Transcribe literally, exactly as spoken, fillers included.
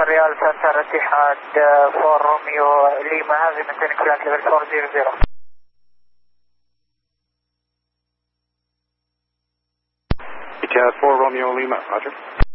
ريال سنتر اتحاد فور روميو ليما هذه مينتين فلايت ليفل فور زيرو زيرو. اتحاد فور روميو ليما، روجر.